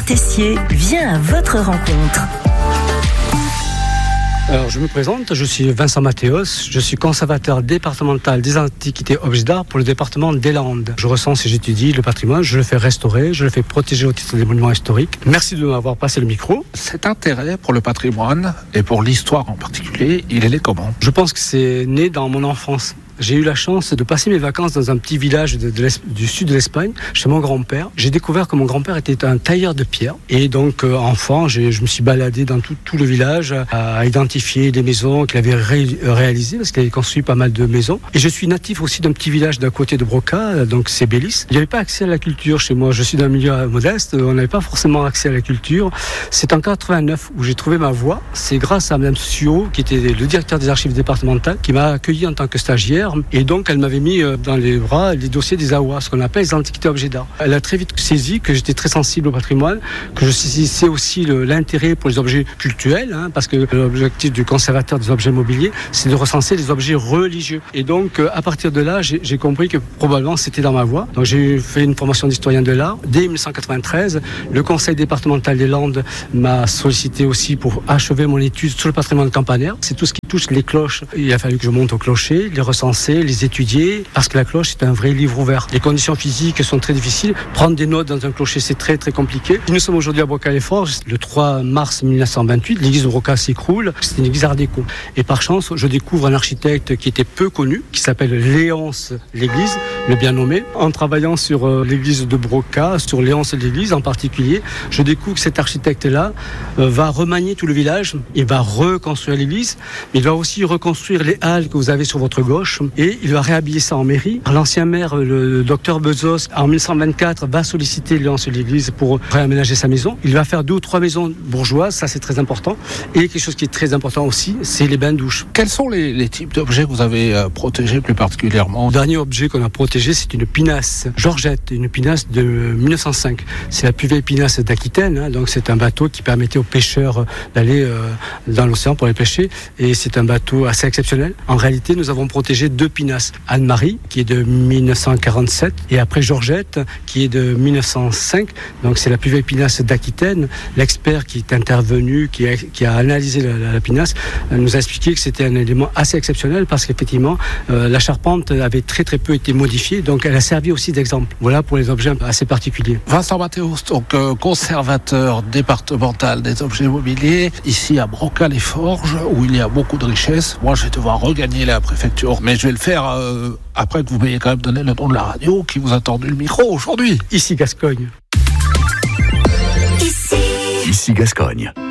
Tessier vient à votre rencontre. Alors, je me présente, je suis Vincent Mathéos, je suis conservateur départemental des antiquités objets d'art pour le département des Landes. Je recense et j'étudie le patrimoine, je le fais restaurer, je le fais protéger au titre des monuments historiques. Merci de m'avoir passé le micro. Cet intérêt pour le patrimoine et pour l'histoire en particulier, il est né comment ? Je pense que c'est né dans mon enfance. J'ai eu la chance de passer mes vacances dans un petit village du sud de l'Espagne, chez mon grand-père. J'ai découvert que mon grand-père était un tailleur de pierre. Et donc, enfant, je me suis baladé dans tout le village à identifier des maisons qu'il avait réalisées, parce qu'il avait construit pas mal de maisons. Et je suis natif aussi d'un petit village d'à côté de Broca, donc c'est Bélis. Il n'y avait pas accès à la culture chez moi. Je suis d'un milieu modeste, on n'avait pas forcément accès à la culture. C'est en 89 où j'ai trouvé ma voie. C'est grâce à Mme Suot, qui était le directeur des archives départementales, qui m'a accueilli en tant que stagiaire. Et donc, elle m'avait mis dans les bras les dossiers des AOA, ce qu'on appelle les antiquités objets d'art. Elle a très vite saisi que j'étais très sensible au patrimoine, que je saisissais aussi l'intérêt pour les objets cultuels, parce que l'objectif du conservateur des objets mobiliers, c'est de recenser les objets religieux. Et donc, à partir de là, j'ai compris que probablement c'était dans ma voie. Donc, j'ai fait une formation d'historien de l'art. Dès 1993, le conseil départemental des Landes m'a sollicité aussi pour achever mon étude sur le patrimoine campanaire. C'est tout ce qui touche les cloches. Il a fallu que je monte au clocher, les recenser, les étudier, parce que la cloche c'est un vrai livre ouvert. Les conditions physiques sont très difficiles. Prendre des notes dans un clocher, c'est très très compliqué. Nous sommes aujourd'hui à Broca-les-Forges. Le 3 mars 1928, l'église de Broca s'écroule. C'est une église art déco. Et par chance, je découvre un architecte qui était peu connu, qui s'appelle Léonce L'Église, le bien nommé. En travaillant sur l'église de Broca, sur Léonce L'Église en particulier, je découvre que cet architecte-là va remanier tout le village. Il va reconstruire l'église, mais il va aussi reconstruire les halles que vous avez sur votre gauche. Et il va réhabiller ça en mairie. L'ancien maire, le docteur Bezos, en 1924, va solliciter Léonce L'Église pour réaménager sa maison. Il va faire 2 ou 3 maisons bourgeoises, ça c'est très important. Et quelque chose qui est très important aussi, c'est les bains-douches. Quels sont les types d'objets que vous avez protégés plus particulièrement ? Le dernier objet qu'on a protégé, c'est une pinasse Georgette, une pinasse de 1905. C'est la plus vieille pinasse d'Aquitaine, donc c'est un bateau qui permettait aux pêcheurs d'aller dans l'océan pour les pêcher. Et c'est un bateau assez exceptionnel. En réalité, nous avons protégé 2 pinasses. Anne-Marie, qui est de 1947, et après Georgette, qui est de 1905. Donc c'est la plus vieille pinasse d'Aquitaine. L'expert qui est intervenu, qui a analysé la pinasse, nous a expliqué que c'était un élément assez exceptionnel parce qu'effectivement, la charpente avait très très peu été modifiée, donc elle a servi aussi d'exemple. Voilà pour les objets assez particuliers. Vincent Mathéos, donc conservateur départemental des objets mobiliers, ici à Broca-les-Forges, où il y a beaucoup de richesses. Moi, je vais devoir regagner la préfecture, mais je vais le faire après que vous m'ayez quand même donné le nom de la radio qui vous a tendu le micro aujourd'hui. Ici Gascogne. Ici Gascogne.